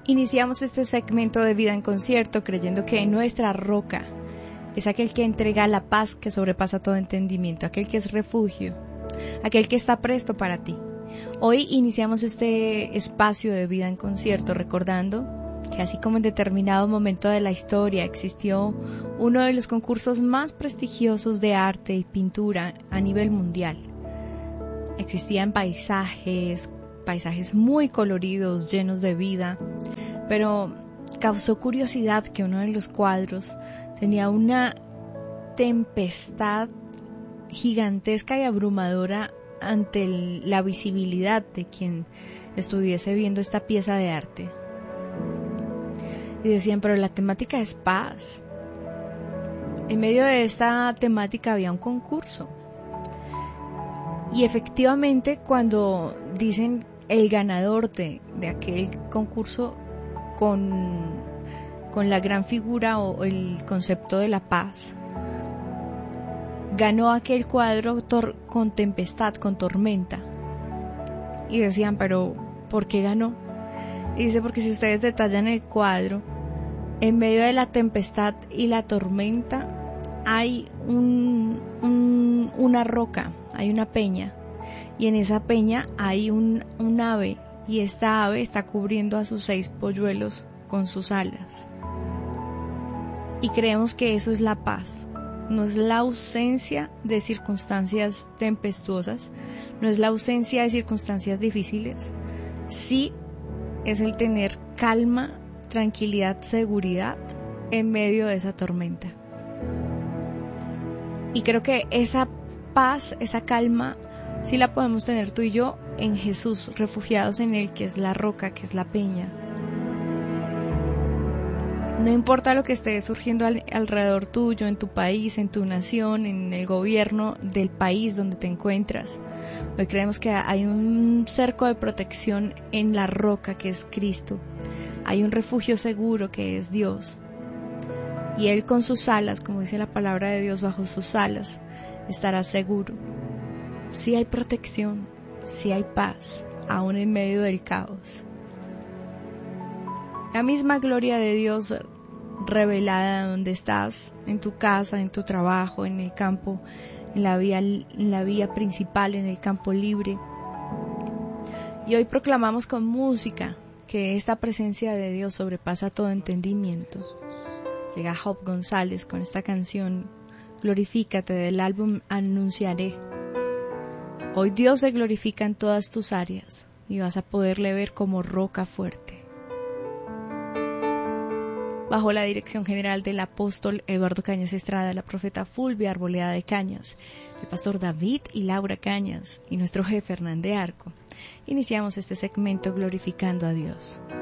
Iniciamos este segmento de Vida en Concierto creyendo que nuestra roca es aquel que entrega la paz que sobrepasa todo entendimiento, aquel que es refugio, aquel que está presto para ti. Hoy iniciamos este espacio de Vida en Concierto recordando que así como en determinado momento de la historia existió uno de los concursos más prestigiosos de arte y pintura a nivel mundial. Existían paisajes muy coloridos, llenos de vida, pero causó curiosidad que uno de los cuadros tenía una tempestad gigantesca y abrumadora ante la visibilidad de quien estuviese viendo esta pieza de arte. Y decían, pero la temática es paz. En medio de esta temática había un concurso. Y efectivamente, cuando dicen el ganador de aquel concurso con la gran figura o el concepto de la paz, ganó aquel cuadro con tempestad, con tormenta. Y decían, pero ¿por qué ganó? Y dice, porque si ustedes detallan el cuadro, en medio de la tempestad y la tormenta hay una roca, hay una peña, y en esa peña hay un ave, y esta ave está cubriendo a sus 6 polluelos con sus alas. Y creemos que eso es la paz. No es la ausencia de circunstancias tempestuosas, no es la ausencia de circunstancias difíciles, sí es el tener calma, tranquilidad, seguridad en medio de esa tormenta. Y creo que esa paz, esa calma, sí la podemos tener tú y yo en Jesús, refugiados en Él, que es la roca, que es la peña. No importa lo que esté surgiendo alrededor tuyo, en tu país, en tu nación, en el gobierno del país donde te encuentras. Hoy creemos que hay un cerco de protección en la roca que es Cristo. Hay un refugio seguro que es Dios. Y Él con sus alas, como dice la palabra de Dios, bajo sus alas estará seguro. Sí hay protección, sí hay paz, aún en medio del caos. La misma gloria de Dios revelada donde estás, en tu casa, en tu trabajo, en el campo, en la vía principal, en el campo libre. Y hoy proclamamos con música que esta presencia de Dios sobrepasa todo entendimiento. Llega Job González con esta canción Glorifícate del álbum Anunciaré. Hoy Dios se glorifica en todas tus áreas y vas a poderle ver como roca fuerte. Bajo la dirección general del apóstol Eduardo Cañas Estrada, la profeta Fulvia Arboleda de Cañas, el pastor David y Laura Cañas y nuestro jefe Hernán de Arco, iniciamos este segmento glorificando a Dios.